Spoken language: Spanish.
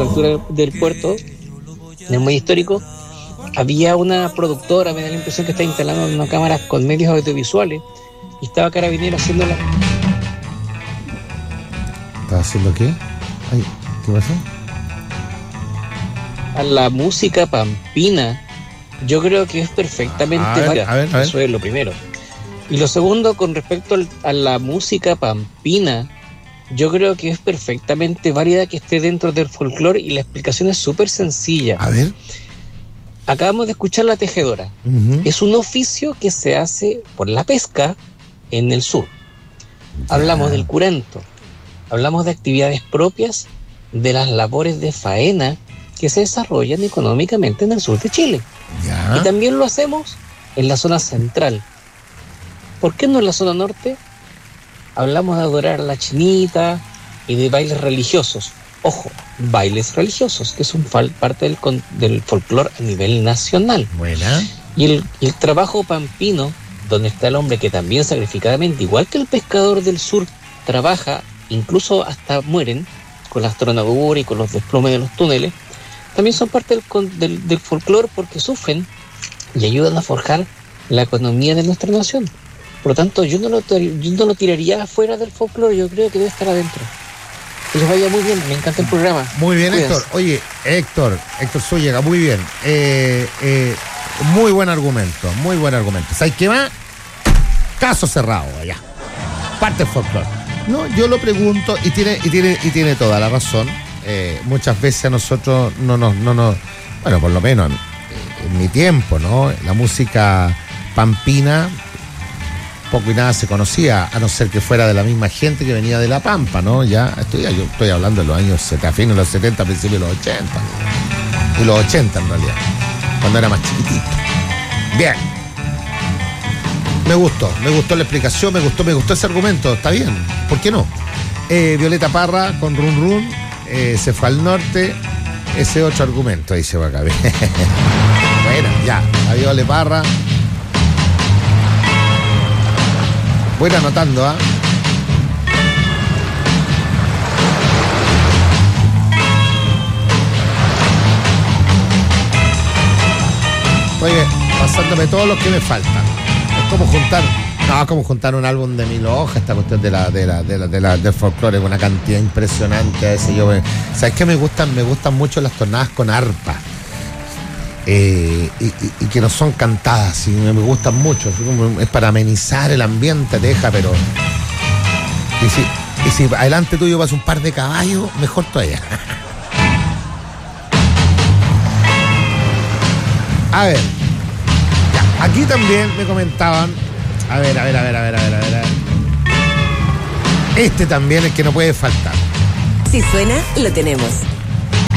la altura del puerto, es muy histórico. Había una productora, me da la impresión que está instalando una cámara con medios audiovisuales y estaba Carabinero haciéndola. ¿Estaba haciendo qué? Ay, ¿qué pasó? A la música pampina, yo creo que es perfectamente a ver. Eso es lo primero. Y lo segundo, con respecto a la música pampina, yo creo que es perfectamente válida que esté dentro del folclore y la explicación es súper sencilla. A ver. Acabamos de escuchar la tejedora. Uh-huh. Es un oficio que se hace por la pesca en el sur. Ya. Hablamos del curanto. Hablamos de actividades propias de las labores de faena que se desarrollan económicamente en el sur de Chile. Ya. Y también lo hacemos en la zona central. ¿Por qué no en la zona norte? Hablamos de adorar a la chinita y de bailes religiosos. Ojo, bailes religiosos, que son parte del folclore a nivel nacional. Buena. Y el trabajo pampino, donde está el hombre que también sacrificadamente, igual que el pescador del sur, trabaja, incluso hasta mueren, con las tronaduras y con los desplomes de los túneles, también son parte del folclore porque sufren y ayudan a forjar la economía de nuestra nación. Por lo tanto, yo no lo tiraría afuera del folclore, yo creo que debe estar adentro. Que les vaya muy bien, me encanta el programa. Muy bien, Cuídense. Héctor. Oye, Héctor Zúñiga, muy bien. Muy buen argumento. ¿Sabes qué va? Caso cerrado, allá. Parte del folclore. No, yo lo pregunto y tiene toda la razón. Muchas veces a nosotros no, bueno, por lo menos en mi tiempo, ¿no? La música pampina poco y nada se conocía, a no ser que fuera de la misma gente que venía de La Pampa, ¿no? Yo estoy hablando de los años 70, fines de los 70, principios de los 80. Y los 80 en realidad, cuando era más chiquitito. Bien. Me gustó la explicación, me gustó ese argumento, está bien, ¿por qué no? Violeta Parra con Run Run, se fue al norte, ese otro argumento, ahí se va a caber. Bueno, ya, la Violeta Parra. Voy a ir anotando, ¿ah? Oye, pasándome todos los que me faltan. Es como juntar un álbum de 1000 hojas, esta cuestión del folclore, con una cantidad impresionante. A veces ¿sabes qué? Me gustan mucho las tonadas con arpa. Y que no son cantadas, y me gustan mucho. Es para amenizar el ambiente, pero. Y si adelante tuyo pasa un par de caballos, mejor todavía. A ver. Ya, aquí también me comentaban. A ver. Este también es que no puede faltar. Si suena, lo tenemos.